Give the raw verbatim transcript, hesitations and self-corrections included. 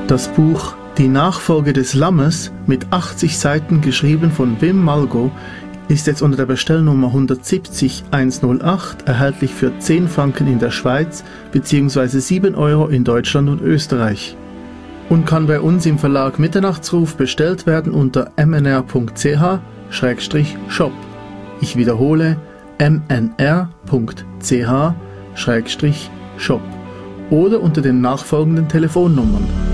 Das Buch Die Nachfolge des Lammes mit achtzig Seiten, geschrieben von Wim Malgo, ist jetzt unter der Bestellnummer eins sieben null eins null acht erhältlich für zehn Franken in der Schweiz bzw. sieben Euro in Deutschland und Österreich und kann bei uns im Verlag Mitternachtsruf bestellt werden unter m n r punkt c h schrägstrich shop. Ich wiederhole m n r punkt c h schrägstrich shop oder unter den nachfolgenden Telefonnummern